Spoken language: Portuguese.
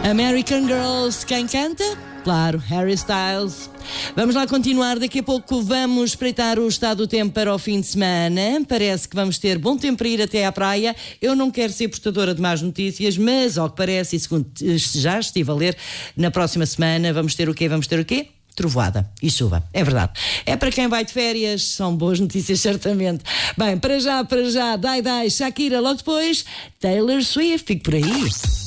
American Girls, quem canta? Claro, Harry Styles. Vamos lá continuar, daqui a pouco vamos espreitar o estado do tempo para o fim de semana. Parece que vamos ter bom tempo para ir até à praia. Eu não quero ser portadora de más notícias, mas ao que parece, e segundo já estive a ler, na próxima semana vamos ter o quê? Trovoada e chuva, é verdade. É para quem vai de férias, são boas notícias certamente. Bem, para já, Dai, Shakira, logo depois Taylor Swift, fique por aí.